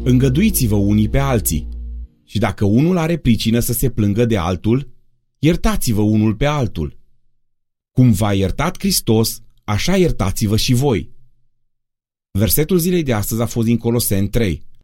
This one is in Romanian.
Îngăduiți-vă unii pe alții și dacă unul are pricină să se plângă de altul, iertați-vă unul pe altul. Cum v-a iertat Hristos, așa iertați-vă și voi. Versetul zilei de astăzi a fost din Coloseni 3.